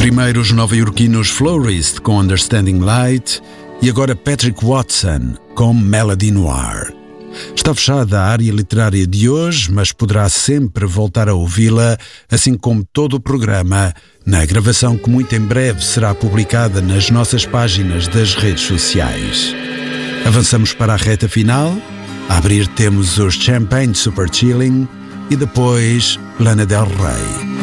Primeiro os nova-iorquinos Florist com Understanding Light e agora Patrick Watson com Melody Noir. Está fechada a área literária de hoje, mas poderá sempre voltar a ouvi-la, assim como todo o programa, na gravação que muito em breve será publicada nas nossas páginas das redes sociais. Avançamos para a reta final. A abrir temos os Champagne Super Chilling e depois Lana Del Rey.